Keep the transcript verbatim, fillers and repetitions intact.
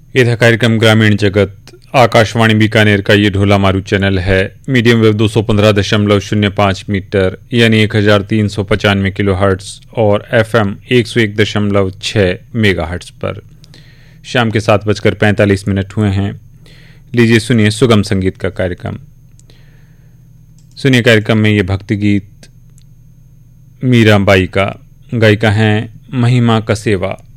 इधर कार्यक्रम ग्रामीण जगत आकाशवाणी बीकानेर का ये ढोला मारू चैनल है। मीडियम वेव दो सौ पंद्रह दशमलव शून्य पाँच मीटर यानी एक हजार तीन सौ पचानवे किलो हर्ट्स और एफएम एक सौ एक दशमलव छः मेगा हर्ट्स पर। शाम के सात बजकर पैंतालीस मिनट हुए हैं। लीजिए सुनिए सुगम संगीत का कार्यक्रम। सुनिए कार्यक्रम में ये भक्ति गीत मीराबाई का, गायिका हैं महिमा कसेवा।